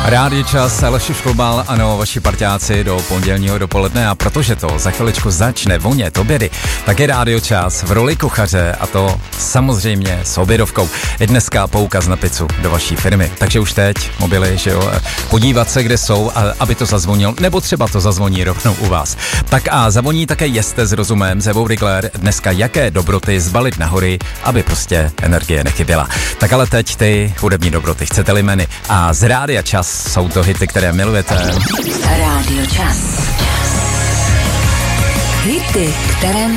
Rádio Čas, Aleš Šklbal, ano, vaši parťáci do pondělního dopoledne, a protože to za chviličku začne vonět obědy, tak je Rádio Čas v roli kuchaře, a to samozřejmě s obědovkou. Je dneska poukaz na pizzu do vaší firmy, takže už teď mobily, že jo, podívat se, kde jsou, aby to zazvonilo, nebo třeba to zazvoní rovnou u vás. Tak a zavoní také Jeste s rozumem, s Evou Rigler, dneska jaké dobroty zbalit na hory, aby prostě energie nechyběla. Tak ale teď ty hudební dobroty, chcete-li jmény, a z Rádia Čas jsou to hity, které milujete. Rádio Čas. Hity, které